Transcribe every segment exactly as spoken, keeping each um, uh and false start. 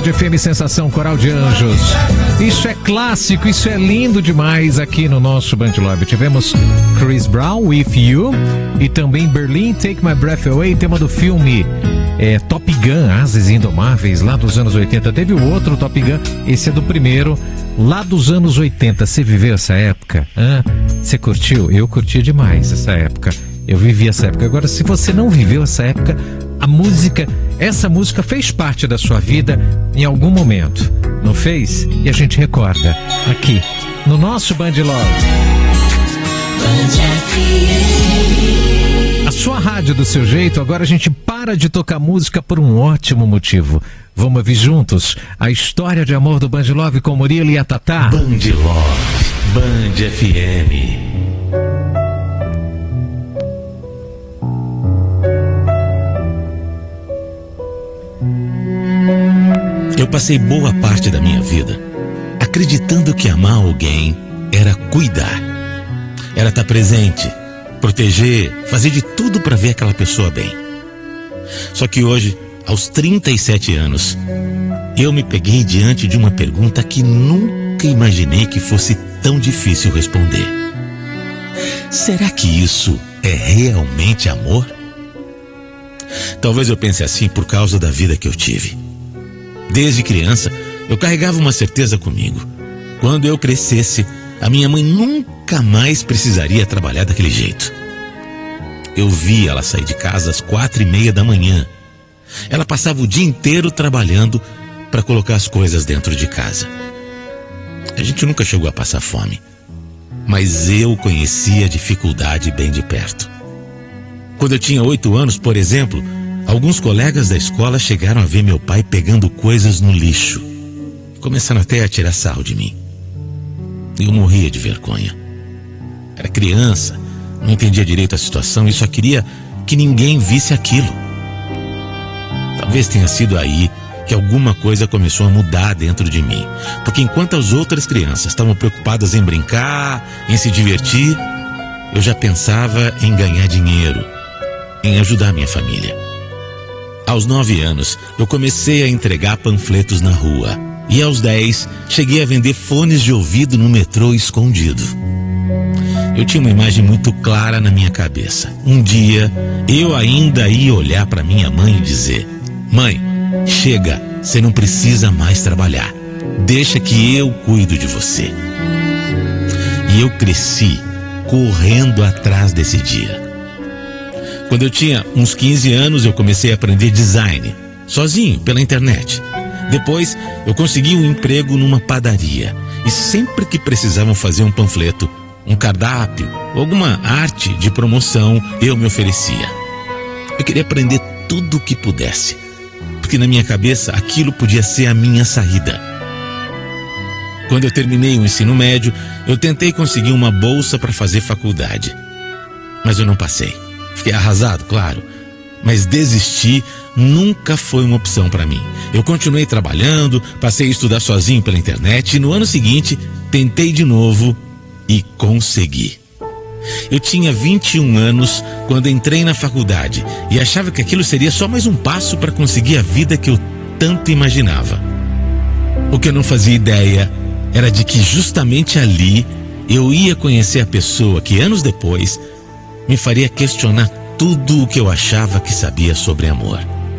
Band F M Sensação, Coral de Anjos. Isso é clássico, isso é lindo demais aqui no nosso Band Love. Tivemos Chris Brown, With You, e também Berlin, Take My Breath Away, tema do filme é, Top Gun, Ases Indomáveis, lá dos anos oitenta. Teve o outro Top Gun, esse é do primeiro, lá dos anos oitenta. Você viveu essa época? Você curtiu? Eu curti demais essa época. Eu vivi essa época. Agora, se você não viveu essa época, a música, essa música fez parte da sua vida em algum momento, não fez? E a gente recorda aqui no nosso Band Love. A sua rádio do seu jeito. Agora a gente para de tocar música por um ótimo motivo. Vamos ouvir juntos a história de amor do Band Love com Murilo e a Tatá. Band Love, Band F M. Eu passei boa parte da minha vida acreditando que amar alguém era cuidar, era estar presente, proteger, fazer de tudo para ver aquela pessoa bem. Só que hoje, aos trinta e sete anos, eu me peguei diante de uma pergunta que nunca imaginei que fosse tão difícil responder. Será que isso é realmente amor? Talvez eu pense assim por causa da vida que eu tive. Desde criança, eu carregava uma certeza comigo. Quando eu crescesse, a minha mãe nunca mais precisaria trabalhar daquele jeito. Eu via ela sair de casa às quatro e meia da manhã. Ela passava o dia inteiro trabalhando para colocar as coisas dentro de casa. A gente nunca chegou a passar fome, mas eu conhecia a dificuldade bem de perto. Quando eu tinha oito anos, por exemplo, alguns colegas da escola chegaram a ver meu pai pegando coisas no lixo. Começaram até a tirar sarro de mim. Eu morria de vergonha. Era criança, não entendia direito a situação e só queria que ninguém visse aquilo. Talvez tenha sido aí que alguma coisa começou a mudar dentro de mim. Porque enquanto as outras crianças estavam preocupadas em brincar, em se divertir, eu já pensava em ganhar dinheiro, em ajudar minha família. Aos nove anos, eu comecei a entregar panfletos na rua. E aos dez, cheguei a vender fones de ouvido no metrô escondido. Eu tinha uma imagem muito clara na minha cabeça. Um dia, eu ainda ia olhar para minha mãe e dizer: mãe, chega, você não precisa mais trabalhar. Deixa que eu cuido de você. E eu cresci correndo atrás desse dia. Quando eu tinha uns quinze anos, eu comecei a aprender design, sozinho, pela internet. Depois, eu consegui um emprego numa padaria. E sempre que precisavam fazer um panfleto, um cardápio, alguma arte de promoção, eu me oferecia. Eu queria aprender tudo o que pudesse, porque na minha cabeça aquilo podia ser a minha saída. Quando eu terminei o ensino médio, eu tentei conseguir uma bolsa para fazer faculdade, mas eu não passei. Fiquei arrasado, claro, mas desistir nunca foi uma opção para mim. Eu continuei trabalhando, passei a estudar sozinho pela internet e no ano seguinte tentei de novo e consegui. Eu tinha vinte e um anos quando entrei na faculdade e achava que aquilo seria só mais um passo para conseguir a vida que eu tanto imaginava. O que eu não fazia ideia era de que justamente ali eu ia conhecer a pessoa que anos depois me faria questionar tudo o que eu achava que sabia sobre amor.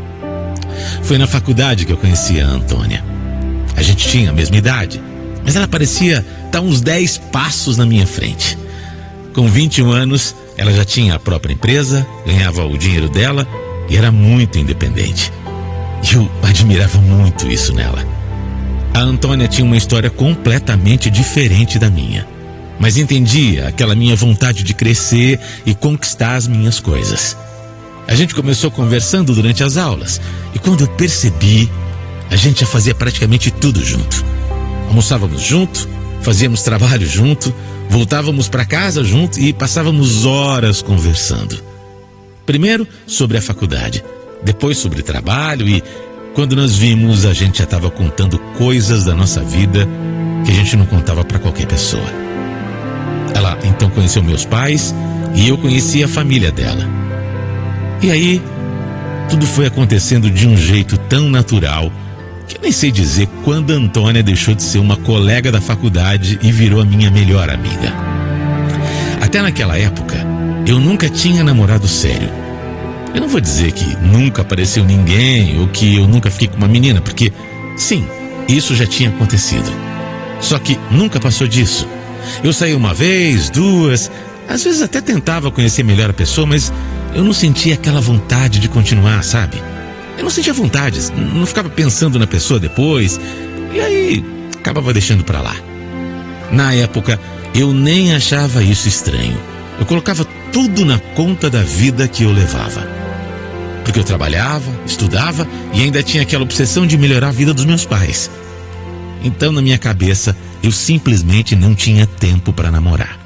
Foi na faculdade que eu conheci a Antônia. A gente tinha a mesma idade, mas ela parecia estar uns dez passos na minha frente. Com vinte e um anos, ela já tinha a própria empresa, ganhava o dinheiro dela e era muito independente. Eu admirava muito isso nela. A Antônia tinha uma história completamente diferente da minha, mas entendia aquela minha vontade de crescer e conquistar as minhas coisas. A gente começou conversando durante as aulas e quando eu percebi, a gente já fazia praticamente tudo junto. Almoçávamos junto, fazíamos trabalho junto, voltávamos para casa junto e passávamos horas conversando. Primeiro sobre a faculdade, depois sobre trabalho e quando nós vimos, a gente já estava contando coisas da nossa vida que a gente não contava para qualquer pessoa. Ela então conheceu meus pais e eu conheci a família dela. E aí, tudo foi acontecendo de um jeito tão natural que eu nem sei dizer quando a Antônia deixou de ser uma colega da faculdade e virou a minha melhor amiga. Até naquela época, eu nunca tinha namorado sério. Eu não vou dizer que nunca apareceu ninguém ou que eu nunca fiquei com uma menina, porque, sim, isso já tinha acontecido. Só que nunca passou disso. Eu saí uma vez, duas, às vezes até tentava conhecer melhor a pessoa, mas eu não sentia aquela vontade de continuar, sabe? Eu não sentia vontade, não ficava pensando na pessoa depois, e aí acabava deixando pra lá. Na época, eu nem achava isso estranho. Eu colocava tudo na conta da vida que eu levava. Porque eu trabalhava, estudava e ainda tinha aquela obsessão de melhorar a vida dos meus pais. Então, na minha cabeça, eu simplesmente não tinha tempo para namorar.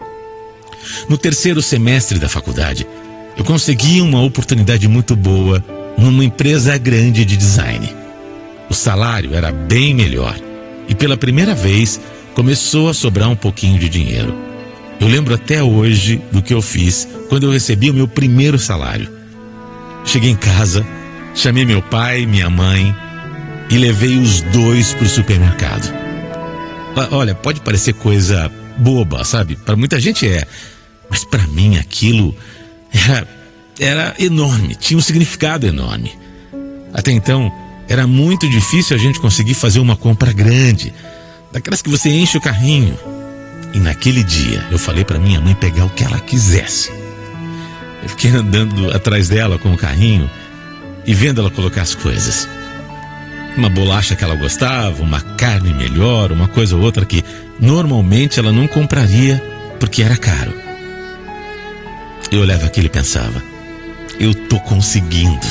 No terceiro semestre da faculdade, eu consegui uma oportunidade muito boa numa empresa grande de design. O salário era bem melhor e pela primeira vez começou a sobrar um pouquinho de dinheiro. Eu lembro até hoje do que eu fiz quando eu recebi o meu primeiro salário. Cheguei em casa, chamei meu pai e minha mãe e levei os dois para o supermercado. Olha, pode parecer coisa boba, sabe? Para muita gente é, mas para mim aquilo era, era enorme, tinha um significado enorme. Até então, era muito difícil a gente conseguir fazer uma compra grande, daquelas que você enche o carrinho. E naquele dia, eu falei para minha mãe pegar o que ela quisesse. Eu fiquei andando atrás dela com o carrinho e vendo ela colocar as coisas. Uma bolacha que ela gostava, uma carne melhor, uma coisa ou outra que normalmente ela não compraria porque era caro. Eu olhava aquilo e pensava, eu tô conseguindo.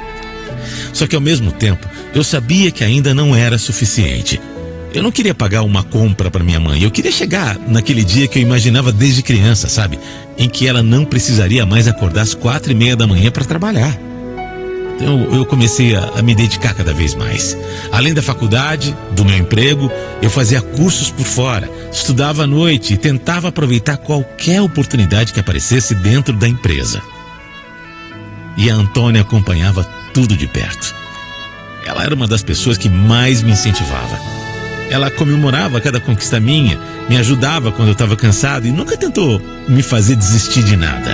Só que ao mesmo tempo, eu sabia que ainda não era suficiente. Eu não queria pagar uma compra para minha mãe. Eu queria chegar naquele dia que eu imaginava desde criança, sabe? Em que ela não precisaria mais acordar às quatro e meia da manhã para trabalhar. Então eu comecei a, a me dedicar cada vez mais. Além da faculdade, do meu emprego, eu fazia cursos por fora, estudava à noite e tentava aproveitar qualquer oportunidade que aparecesse dentro da empresa. E a Antônia acompanhava tudo de perto. Ela era uma das pessoas que mais me incentivava. Ela comemorava cada conquista minha, me ajudava quando eu estava cansado e nunca tentou me fazer desistir de nada.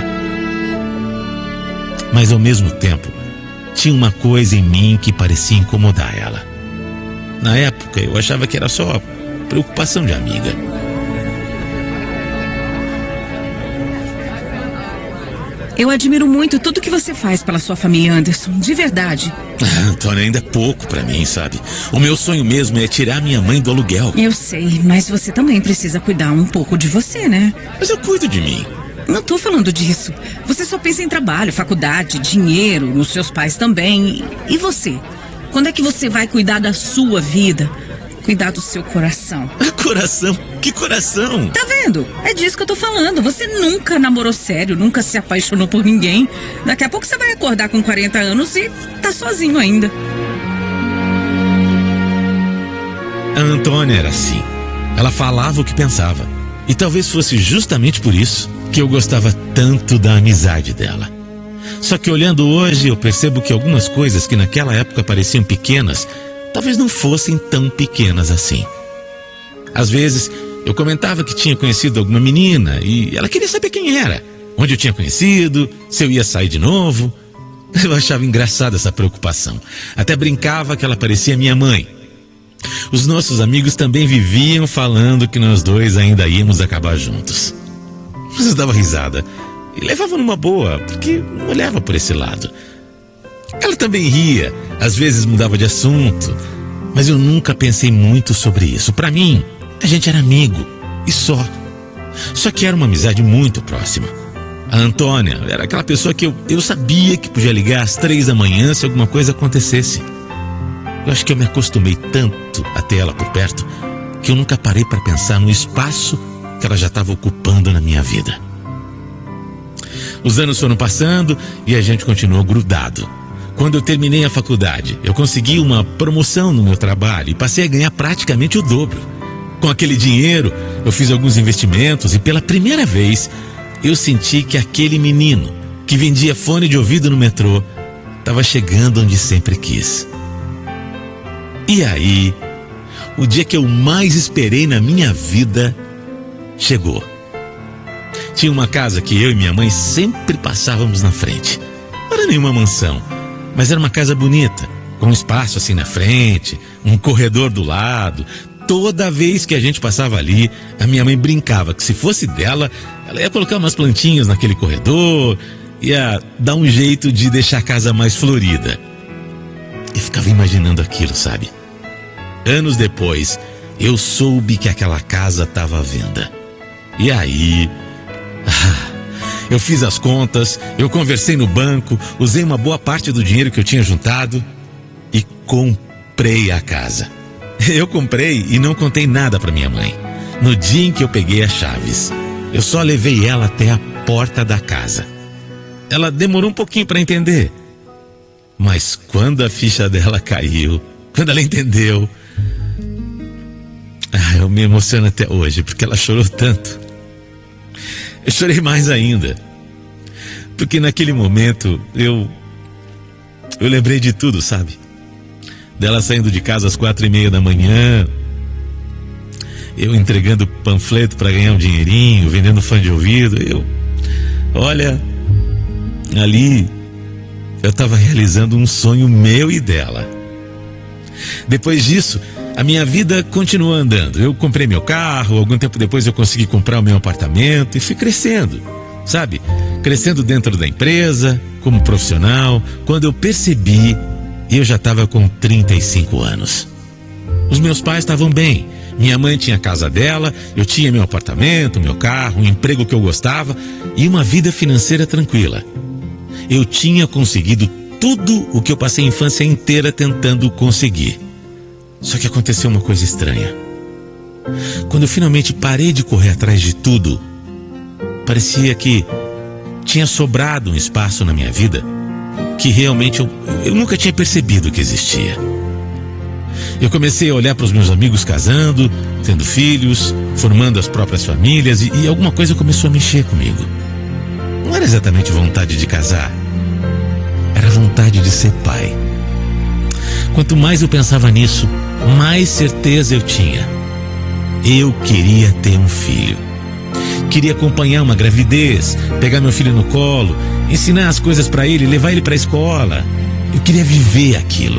Mas ao mesmo tempo, tinha uma coisa em mim que parecia incomodar ela. Na época, eu achava que era só preocupação de amiga. Eu admiro muito tudo que você faz pela sua família, Anderson, de verdade. Ah, Antônia, ainda é pouco pra mim, sabe? O meu sonho mesmo é tirar minha mãe do aluguel. Eu sei, mas você também precisa cuidar um pouco de você, né? Mas eu cuido de mim. Não tô falando disso. Você só pensa em trabalho, faculdade, dinheiro, nos seus pais também. E você? Quando é que você vai cuidar da sua vida? Cuidar do seu coração? Coração? Que coração? Tá vendo? É disso que eu tô falando. Você nunca namorou sério, nunca se apaixonou por ninguém. Daqui a pouco você vai acordar com quarenta anos e tá sozinho ainda. A Antônia era assim. Ela falava o que pensava. E talvez fosse justamente por isso que eu gostava tanto da amizade dela. Só que olhando hoje, eu percebo que algumas coisas que naquela época pareciam pequenas, talvez não fossem tão pequenas assim. Às vezes, eu comentava que tinha conhecido alguma menina e ela queria saber quem era, onde eu tinha conhecido, se eu ia sair de novo. Eu achava engraçada essa preocupação. Até brincava que ela parecia minha mãe. Os nossos amigos também viviam falando que nós dois ainda íamos acabar juntos. Mas eu dava risada e levava numa boa, porque não olhava por esse lado. Ela também ria, às vezes mudava de assunto, mas eu nunca pensei muito sobre isso. Para mim, a gente era amigo, e só. Só que era uma amizade muito próxima. A Antônia era aquela pessoa que eu, eu sabia que podia ligar às três da manhã se alguma coisa acontecesse. Eu acho que eu me acostumei tanto a ter ela por perto, que eu nunca parei para pensar no espaço que ela já estava ocupando na minha vida. Os anos foram passando e a gente continuou grudado. Quando eu terminei a faculdade, eu consegui uma promoção no meu trabalho e passei a ganhar praticamente o dobro. Com aquele dinheiro, eu fiz alguns investimentos e pela primeira vez, eu senti que aquele menino que vendia fone de ouvido no metrô estava chegando onde sempre quis. E aí, o dia que eu mais esperei na minha vida chegou. Tinha uma casa que eu e minha mãe sempre passávamos na frente. Não era nenhuma mansão, mas era uma casa bonita, com um espaço assim na frente, um corredor do lado. Toda vez que a gente passava ali, a minha mãe brincava que se fosse dela, ela ia colocar umas plantinhas naquele corredor, ia dar um jeito de deixar a casa mais florida. E ficava imaginando aquilo, sabe? Anos depois, eu soube que aquela casa estava à venda. E aí... Ah, eu fiz as contas, eu conversei no banco, usei uma boa parte do dinheiro que eu tinha juntado e comprei a casa. Eu comprei e não contei nada para minha mãe. No dia em que eu peguei as chaves, eu só levei ela até a porta da casa. Ela demorou um pouquinho para entender. Mas quando a ficha dela caiu, quando ela entendeu... Ah, eu me emociono até hoje, porque ela chorou tanto. Eu chorei mais ainda, porque naquele momento eu eu lembrei de tudo, sabe? Dela saindo de casa às quatro e meia da manhã, eu entregando panfleto para ganhar um dinheirinho, vendendo fone de ouvido. Eu, olha, ali eu estava realizando um sonho meu e dela. Depois disso, a minha vida continuou andando. Eu comprei meu carro, algum tempo depois eu consegui comprar o meu apartamento e fui crescendo, sabe? Crescendo dentro da empresa, como profissional. Quando eu percebi, eu já estava com trinta e cinco anos. Os meus pais estavam bem. Minha mãe tinha a casa dela, eu tinha meu apartamento, meu carro, um emprego que eu gostava e uma vida financeira tranquila. Eu tinha conseguido tudo o que eu passei a infância inteira tentando conseguir. Só que aconteceu uma coisa estranha. Quando eu finalmente parei de correr atrás de tudo, parecia que tinha sobrado um espaço na minha vida que realmente eu, eu nunca tinha percebido que existia. Eu comecei a olhar para os meus amigos casando, tendo filhos, formando as próprias famílias e, e alguma coisa começou a mexer comigo. Não era exatamente vontade de casar, era vontade de ser pai. Quanto mais eu pensava nisso, mais certeza eu tinha. Eu queria ter um filho. Queria acompanhar uma gravidez, pegar meu filho no colo, ensinar as coisas para ele, levar ele para a escola. Eu queria viver aquilo.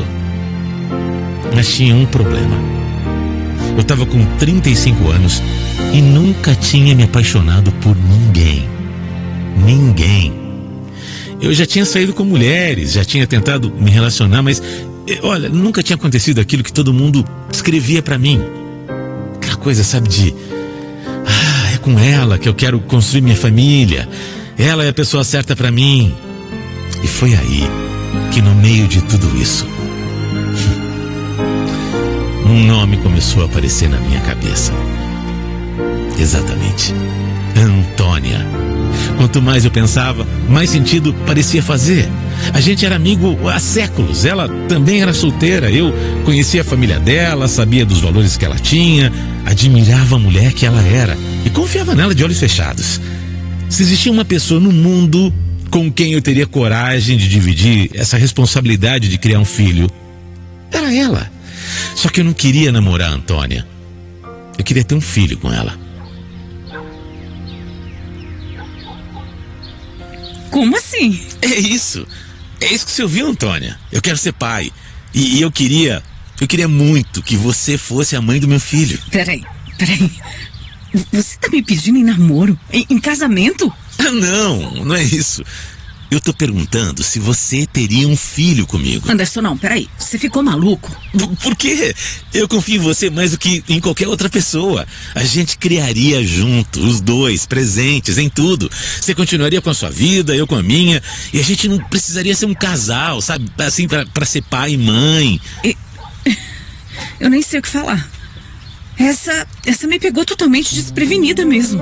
Mas tinha um problema. Eu estava com trinta e cinco anos e nunca tinha me apaixonado por ninguém. Ninguém. Eu já tinha saído com mulheres, já tinha tentado me relacionar, mas... olha, nunca tinha acontecido aquilo que todo mundo escrevia pra mim. Aquela coisa, sabe, de... Ah, é com ela que eu quero construir minha família. Ela é a pessoa certa pra mim. E foi aí que no meio de tudo isso, um nome começou a aparecer na minha cabeça. Exatamente. Antônia. Quanto mais eu pensava, mais sentido parecia fazer. A gente era amigo há séculos. Ela também era solteira. Eu conhecia a família dela, sabia dos valores que ela tinha, admirava a mulher que ela era e confiava nela de olhos fechados. Se existia uma pessoa no mundo com quem eu teria coragem de dividir essa responsabilidade de criar um filho, era ela. Só que eu não queria namorar a Antônia. Eu queria ter um filho com ela. Como assim? É isso. É isso que você ouviu, Antônia. Eu quero ser pai. E, e eu queria, eu queria muito que você fosse a mãe do meu filho. Peraí, peraí. Você tá me pedindo em namoro? Em, em casamento? Ah, não, não é isso. Eu tô perguntando se você teria um filho comigo. Anderson, não, peraí. Você ficou maluco? Por quê? Eu confio em você mais do que em qualquer outra pessoa. A gente criaria junto, os dois, presentes em tudo. Você continuaria com a sua vida, eu com a minha. E a gente não precisaria ser um casal, sabe? Assim, pra, pra ser pai e mãe. E... Eu nem sei o que falar. Essa, essa me pegou totalmente desprevenida mesmo.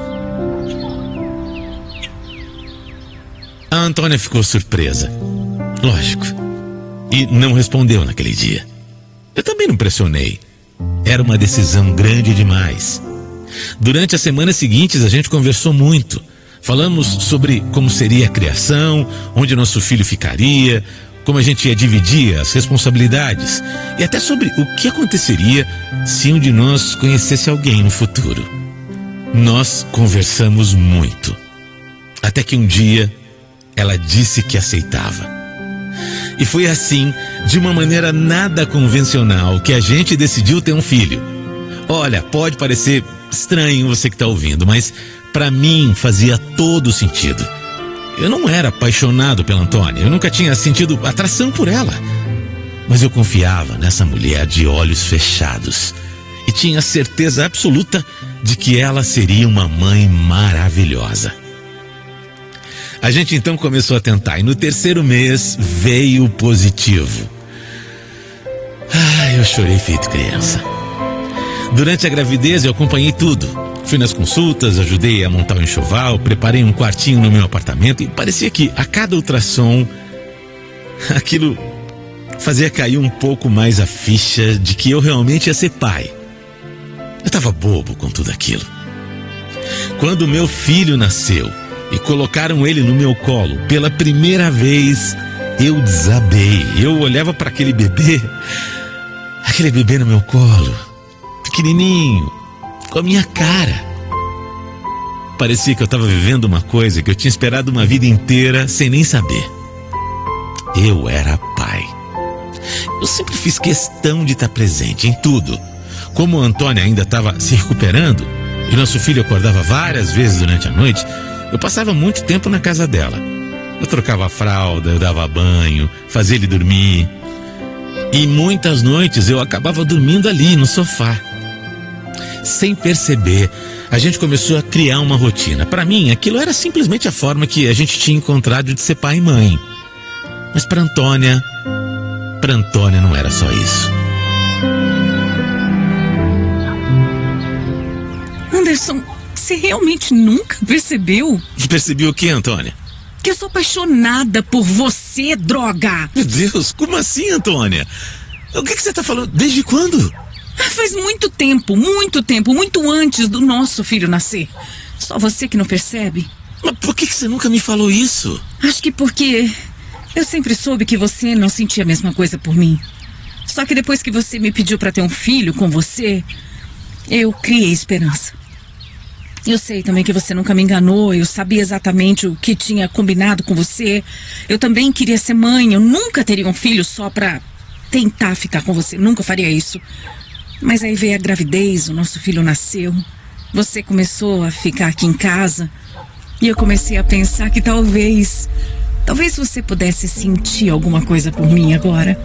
A Antônia ficou surpresa, lógico, e não respondeu naquele dia. Eu também não pressionei. Era uma decisão grande demais. Durante as semanas seguintes a gente conversou muito. Falamos sobre como seria a criação, onde nosso filho ficaria, como a gente ia dividir as responsabilidades e até sobre o que aconteceria se um de nós conhecesse alguém no futuro. Nós conversamos muito, até que um dia ela disse que aceitava. E foi assim, de uma maneira nada convencional, que a gente decidiu ter um filho. Olha, pode parecer estranho você que está ouvindo, mas para mim fazia todo sentido. Eu não era apaixonado pela Antônia, eu nunca tinha sentido atração por ela. Mas eu confiava nessa mulher de olhos fechados e tinha certeza absoluta de que ela seria uma mãe maravilhosa. A gente então começou a tentar e no terceiro mês veio positivo. Ai, eu chorei feito criança. Durante a gravidez eu acompanhei tudo. Fui nas consultas, ajudei a montar o enxoval, preparei um quartinho no meu apartamento e parecia que a cada ultrassom, aquilo fazia cair um pouco mais a ficha de que eu realmente ia ser pai. Eu estava bobo com tudo aquilo. Quando meu filho nasceu e colocaram ele no meu colo pela primeira vez, eu desabei. Eu olhava para aquele bebê, aquele bebê no meu colo, pequenininho, com a minha cara. Parecia que eu estava vivendo uma coisa que eu tinha esperado uma vida inteira sem nem saber. Eu era pai. Eu sempre fiz questão de estar presente em tudo. Como a Antônia ainda estava se recuperando e nosso filho acordava várias vezes durante a noite, eu passava muito tempo na casa dela. Eu trocava a fralda, eu dava banho, fazia ele dormir. E muitas noites eu acabava dormindo ali no sofá. Sem perceber, a gente começou a criar uma rotina. Para mim, aquilo era simplesmente a forma que a gente tinha encontrado de ser pai e mãe. Mas para Antônia, para Antônia não era só isso. Anderson, você realmente nunca percebeu? Percebeu o que, Antônia? Que eu sou apaixonada por você, droga! Meu Deus, como assim, Antônia? O que, que você tá falando? Desde quando? Faz muito tempo, muito tempo, muito antes do nosso filho nascer. Só você que não percebe. Mas por que, que você nunca me falou isso? Acho que porque eu sempre soube que você não sentia a mesma coisa por mim. Só que depois que você me pediu pra ter um filho com você, eu criei esperança. Eu sei também que você nunca me enganou, eu sabia exatamente o que tinha combinado com você. Eu também queria ser mãe, eu nunca teria um filho só pra tentar ficar com você, nunca faria isso. Mas aí veio a gravidez, o nosso filho nasceu, você começou a ficar aqui em casa e eu comecei a pensar que talvez, talvez você pudesse sentir alguma coisa por mim agora.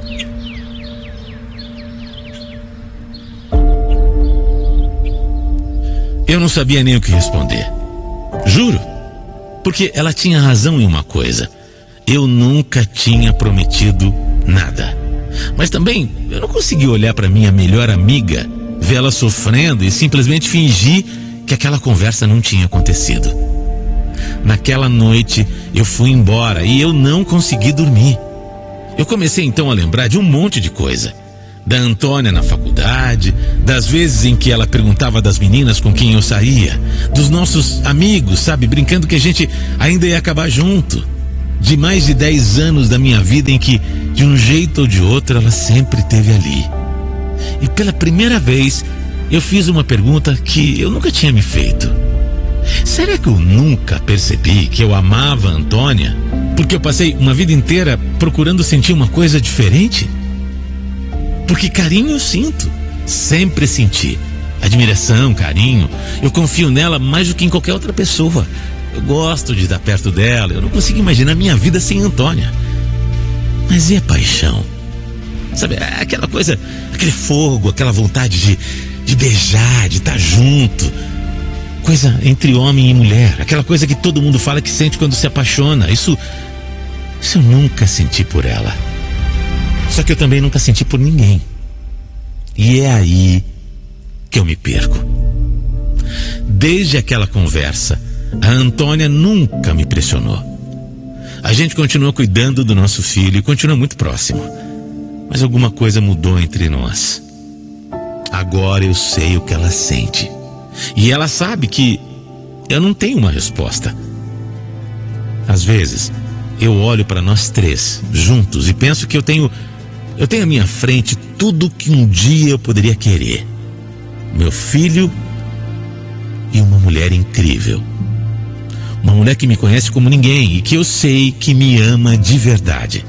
Eu não sabia nem o que responder. Juro. Porque ela tinha razão em uma coisa. Eu nunca tinha prometido nada. Mas também eu não consegui olhar para minha melhor amiga, ver ela sofrendo e simplesmente fingir que aquela conversa não tinha acontecido. Naquela noite eu fui embora e eu não consegui dormir. Eu comecei então a lembrar de um monte de coisa. Da Antônia na faculdade, das vezes em que ela perguntava das meninas com quem eu saía, dos nossos amigos, sabe, brincando que a gente ainda ia acabar junto. De mais de dez anos da minha vida em que, de um jeito ou de outro, ela sempre esteve ali. E pela primeira vez, eu fiz uma pergunta que eu nunca tinha me feito. Será que eu nunca percebi que eu amava a Antônia porque eu passei uma vida inteira procurando sentir uma coisa diferente? Porque carinho eu sinto, sempre senti. Admiração, carinho, eu confio nela mais do que em qualquer outra pessoa. Eu gosto de estar perto dela, eu não consigo imaginar a minha vida sem Antônia. Mas e a paixão? Sabe, aquela coisa, aquele fogo, aquela vontade de, de beijar, de estar junto. Coisa entre homem e mulher, aquela coisa que todo mundo fala que sente quando se apaixona. Isso, isso eu nunca senti por ela. Só que eu também nunca senti por ninguém. E é aí que eu me perco. Desde aquela conversa, a Antônia nunca me pressionou. A gente continuou cuidando do nosso filho e continua muito próximo. Mas alguma coisa mudou entre nós. Agora eu sei o que ela sente. E ela sabe que eu não tenho uma resposta. Às vezes, eu olho para nós três juntos e penso que eu tenho eu tenho à minha frente tudo que um dia eu poderia querer: meu filho e uma mulher incrível, uma mulher que me conhece como ninguém e que eu sei que me ama de verdade.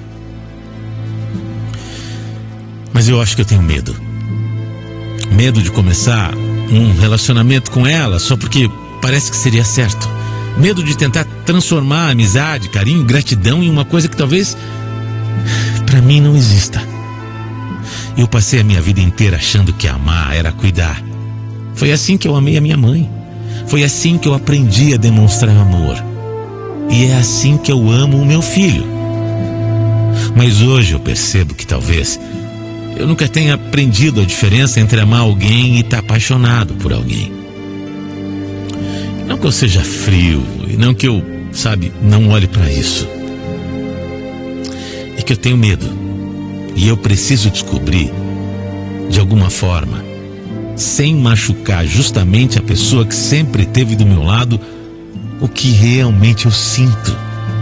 Mas eu acho que eu tenho medo medo de começar um relacionamento com ela só porque parece que seria certo. Medo de tentar transformar amizade, carinho, gratidão em uma coisa que talvez pra mim não exista. Eu passei a minha vida inteira achando que amar era cuidar. Foi assim que eu amei a minha mãe. Foi assim que eu aprendi a demonstrar amor. E é assim que eu amo o meu filho. Mas hoje eu percebo que talvez eu nunca tenha aprendido a diferença entre amar alguém e estar apaixonado por alguém. Não que eu seja frio, e não que eu, sabe, não olhe para isso. É que eu tenho medo. E eu preciso descobrir, de alguma forma, sem machucar justamente a pessoa que sempre esteve do meu lado, o que realmente eu sinto.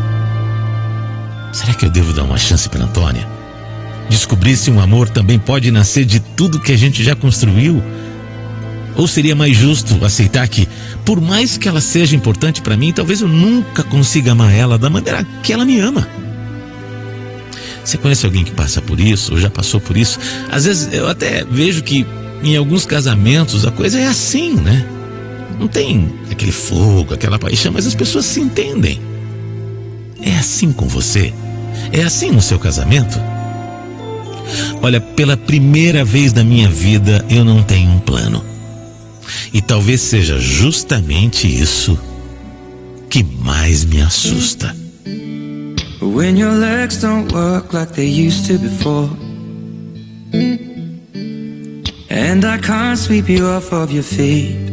Será que eu devo dar uma chance para Antônia? Descobrir se um amor também pode nascer de tudo que a gente já construiu? Ou seria mais justo aceitar que, por mais que ela seja importante para mim, talvez eu nunca consiga amar ela da maneira que ela me ama? Você conhece alguém que passa por isso, ou já passou por isso? Às vezes eu até vejo que em alguns casamentos a coisa é assim, né? Não tem aquele fogo, aquela paixão, mas as pessoas se entendem. É assim com você? É assim no seu casamento? Olha, pela primeira vez na minha vida eu não tenho um plano. E talvez seja justamente isso que mais me assusta. When your legs don't work like they used to before, and I can't sweep you off of your feet,